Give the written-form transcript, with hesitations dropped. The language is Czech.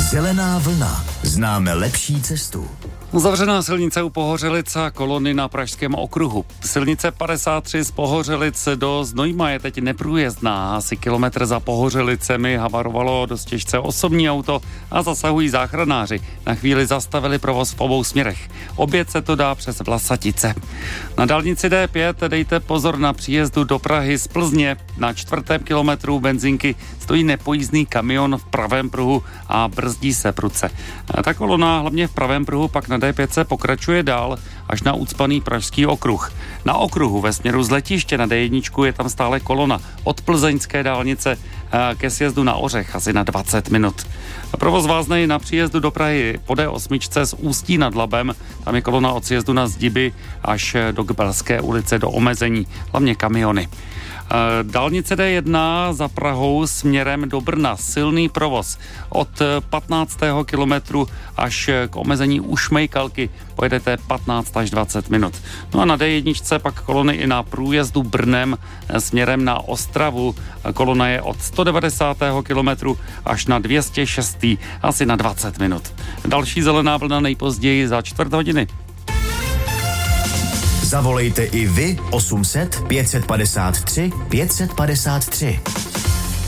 Zelená vlna. Známe lepší cestu. Zavřená silnice u Pohořelic a kolony na Pražském okruhu. Silnice 53 z Pohořelic do Znojma je teď neprůjezdná. Asi kilometr za Pohořelicemi havarovalo dost těžce osobní auto a zasahují záchranáři. Na chvíli zastavili provoz v obou směrech. Obět se to dá přes Vlasatice. Na dálnici D5 dejte pozor na příjezdu do Prahy z Plzně. Na 4. kilometru benzinky stojí nepojízdný kamion v pravém pruhu a brzdí se prudce. Ta kolona hlavně v pravém pruhu pak na D5 pokračuje dál až na ucpaný Pražský okruh. Na okruhu ve směru z letiště na D1 je tam stále kolona od plzeňské dálnice ke sjezdu na Ořech asi na 20 minut. Provoz váznej na příjezdu do Prahy po D8 z Ústí nad Labem. Tam je kolona od sjezdu na Zdiby až do Kbelské ulice do omezení, hlavně kamiony. Dálnice D1 za Prahou směrem do Brna. Silný provoz od 15. kilometru až k omezení u Šmejkalky. Pojedete 15 až 20 minut. No a na D1 pak kolony i na průjezdu Brnem směrem na Ostravu. Kolona je od 190. kilometru až na 206. asi na 20 minut. Další zelená vlna nejpozději za 4 hodiny. Zavolejte i vy 800 553 553.